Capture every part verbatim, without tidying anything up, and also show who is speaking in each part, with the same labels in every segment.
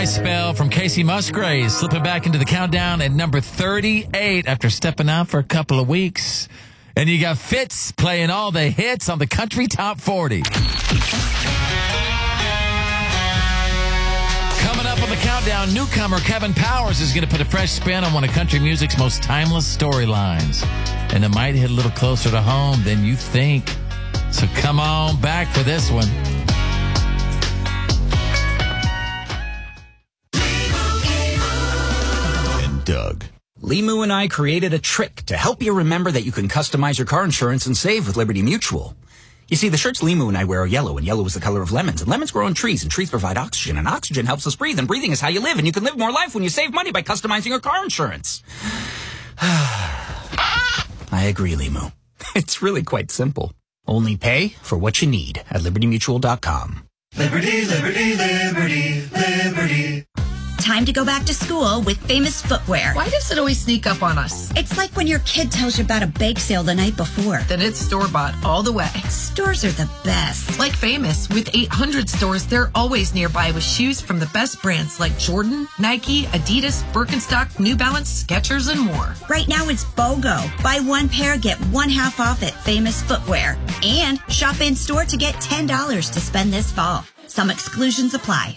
Speaker 1: Dry Spell from Casey Musgraves, slipping back into the countdown at number thirty-eight after stepping out for a couple of weeks. And you got Fitz playing all the hits on the Country Top forty. Coming up on the countdown, newcomer Kevin Powers is going to put a fresh spin on one of country music's most timeless storylines. And it might hit a little closer to home than you think. So come on back for this one. And Doug.
Speaker 2: Limu and I created a trick to help you remember that you can customize your car insurance and save with Liberty Mutual. You see, the shirts Limu and I wear are yellow, and yellow is the color of lemons, and lemons grow on trees, and trees provide oxygen, and oxygen helps us breathe, and breathing is how you live, and you can live more life when you save money by customizing your car insurance. I agree, Limu. It's really quite simple. Only pay for what you need at liberty mutual dot com.
Speaker 3: Liberty, liberty, liberty, liberty.
Speaker 4: Time to go back to school with Famous Footwear.
Speaker 5: Why does it always sneak up on us?
Speaker 4: It's like when your kid tells you about a bake sale the night before.
Speaker 5: Then it's store-bought all the way.
Speaker 4: Stores are the best.
Speaker 5: Like Famous, with eight hundred stores, they're always nearby with shoes from the best brands like Jordan, Nike, Adidas, Birkenstock, New Balance, Skechers, and more.
Speaker 4: Right now it's BOGO. Buy one pair, get one half off at Famous Footwear. And shop in-store to get ten dollars to spend this fall. Some exclusions apply.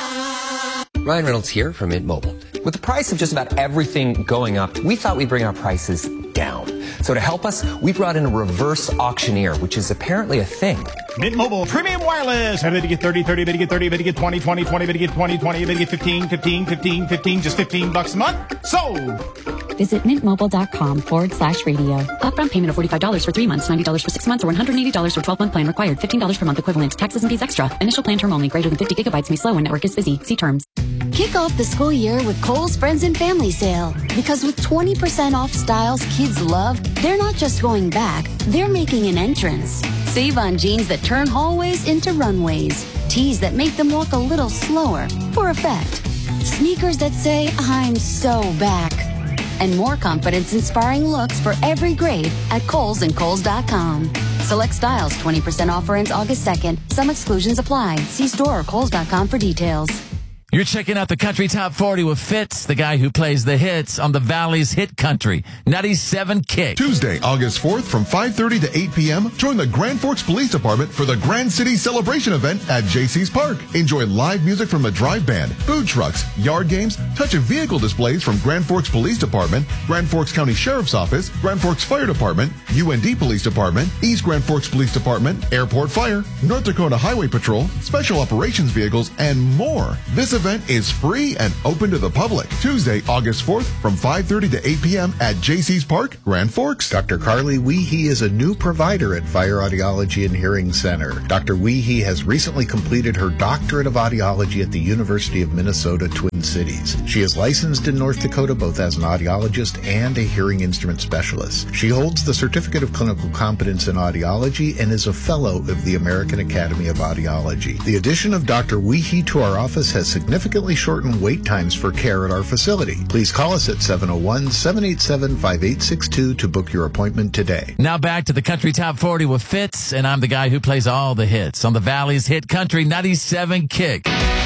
Speaker 6: Ryan Reynolds here from Mint Mobile. With the price of just about everything going up, we thought we'd bring our prices down. So to help us, we brought in a reverse auctioneer, which is apparently a thing.
Speaker 7: Mint Mobile Premium Wireless. How did you get thirty, thirty, did you get thirty, did you get twenty, twenty, twenty, did you get twenty, twenty, did you get fifteen, fifteen, fifteen, fifteen, just fifteen bucks a month? Sold!
Speaker 8: Visit mintmobile.com forward slash radio. Upfront payment of forty-five dollars for three months, ninety dollars for six months, or one hundred eighty dollars for twelve-month plan required. fifteen dollars per month equivalent. Taxes and fees extra. Initial plan term only. Greater than fifty gigabytes may slow when network is busy. See terms.
Speaker 9: Kick off the school year with Kohl's Friends and Family Sale. Because with twenty percent off styles kids love, they're not just going back, they're making an entrance. Save on jeans that turn hallways into runways. Tees that make them walk a little slower, for effect. Sneakers that say, I'm so back. And more confidence-inspiring looks for every grade at Kohl's and Kohl's dot com. Select styles, twenty percent offer ends August second. Some exclusions apply. See store or Kohl's dot com for details.
Speaker 1: You're checking out the Country Top forty with Fitz, the guy who plays the hits on the Valley's hit country, ninety-seven Kick.
Speaker 10: Tuesday, August fourth from five thirty to eight p.m., join the Grand Forks Police Department for the Grand City Celebration event at J C's Park. Enjoy live music from the Drive Band, food trucks, yard games, touch of vehicle displays from Grand Forks Police Department, Grand Forks County Sheriff's Office, Grand Forks Fire Department, U N D Police Department, East Grand Forks Police Department, Airport Fire, North Dakota Highway Patrol, Special Operations Vehicles, and more. This event is free and open to the public. Tuesday, August fourth from five thirty to eight p.m. at J C's Park, Grand Forks.
Speaker 11: Doctor Carly Weehee is a new provider at Fire Audiology and Hearing Center. Doctor Weehee has recently completed her doctorate of audiology at the University of Minnesota Twin Cities. She is licensed in North Dakota both as an audiologist and a hearing instrument specialist. She holds the Certificate of Clinical Competence in Audiology and is a fellow of the American Academy of Audiology. The addition of Doctor Weehee to our office has significantly shortened wait times for care at our facility. Please call us at seven oh one, seven eight seven, five eight six two to book your appointment today.
Speaker 1: Now back to the Country Top forty with Fitz, and I'm the guy who plays all the hits on the Valley's hit country, ninety-seven Kick.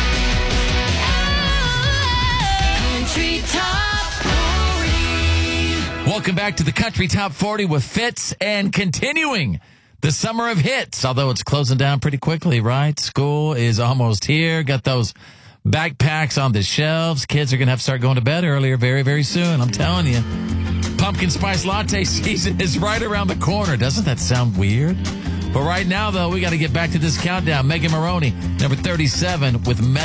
Speaker 3: Country Top forty.
Speaker 1: Welcome back to the Country Top forty with Fitz, and continuing the summer of hits, although it's closing down pretty quickly, right? School is almost here. Got those backpacks on the shelves. Kids are going to have to start going to bed earlier very, very soon. I'm telling you. Pumpkin spice latte season is right around the corner. Doesn't that sound weird? But right now, though, we got to get back to this countdown. Megan Maroney, number thirty-seven with Met.